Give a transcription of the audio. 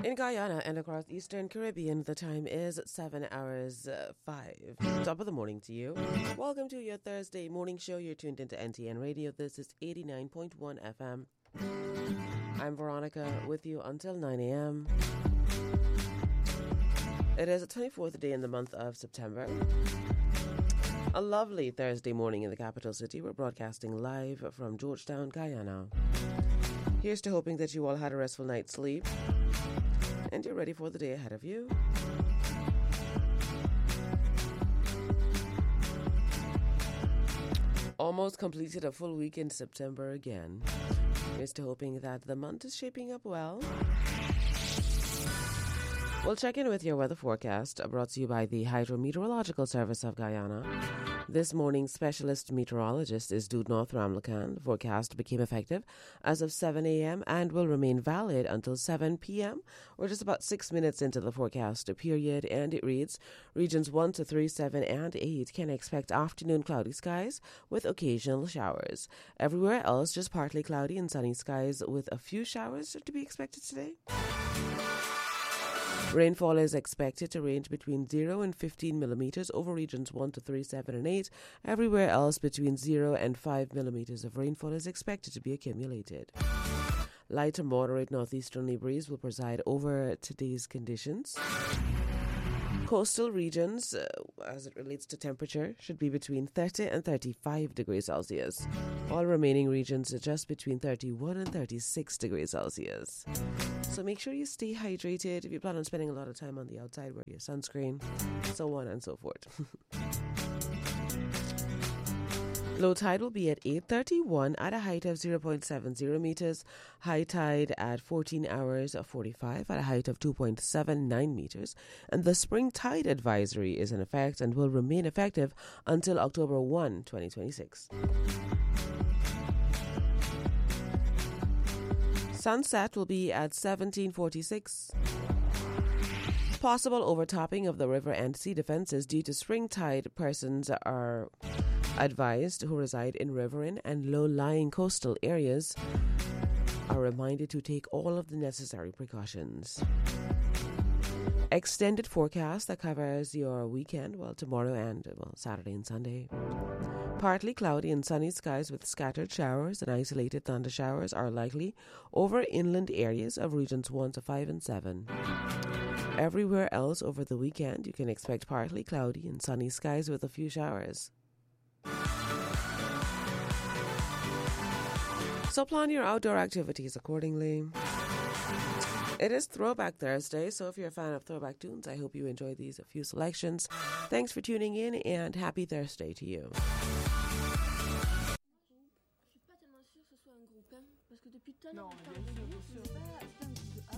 In Guyana and across the Eastern Caribbean, the time is 7 hours 5. Top of the morning to you. Welcome to your Thursday morning show. You're tuned into NTN Radio. This is 89.1 FM. I'm Veronica with you until 9 a.m. It is the 24th day in the month of September. A lovely Thursday morning in the capital city. We're broadcasting live from Georgetown, Guyana. Here's to hoping that you all had a restful night's sleep and you're ready for the day ahead of you. Almost completed a full week in September again. Here's to hoping that the month is shaping up well. We'll check in with your weather forecast, brought to you by the Hydrometeorological Service of Guyana. This morning's specialist meteorologist is Dude North Ramlakan. The forecast became effective as of 7 a.m. and will remain valid until 7 p.m. We're just about 6 minutes into the forecast period, and it reads, regions 1 to 3, 7, and 8 can expect afternoon cloudy skies with occasional showers. Everywhere else, just partly cloudy and sunny skies with a few showers to be expected today. Rainfall is expected to range between 0 and 15 millimeters over regions 1 to 3, 7, and 8. Everywhere else, between 0 and 5 millimeters of rainfall is expected to be accumulated. Light to moderate northeasterly breeze will preside over today's conditions. Coastal regions, as it relates to temperature, should be between 30 and 35 degrees Celsius. All remaining regions are just between 31 and 36 degrees Celsius. So make sure you stay hydrated. If you plan on spending a lot of time on the outside, wear your sunscreen, so on and so forth. Low tide will be at 8:31 at a height of 0.70 meters. High tide at 14 hours 45 at a height of 2.79 meters. And the spring tide advisory is in effect and will remain effective until October 1, 2026. Sunset will be at 17:46. Possible overtopping of the river and sea defenses due to spring tide. Persons are advised who reside in riverine and low-lying coastal areas are reminded to take all of the necessary precautions. Extended forecast that covers your weekend, tomorrow and Saturday and Sunday. Partly cloudy and sunny skies with scattered showers and isolated thunder showers are likely over inland areas of regions 1 to 5 and 7. Everywhere else over the weekend, you can expect partly cloudy and sunny skies with a few showers. So plan your outdoor activities accordingly. It is Throwback Thursday, so if you're a fan of throwback tunes, I hope you enjoy these few selections. Thanks for tuning in, and happy Thursday to you. Je suis pas tellement sûre que ce soit un groupe, parce que depuis tout à l'heure, on parle de groupe,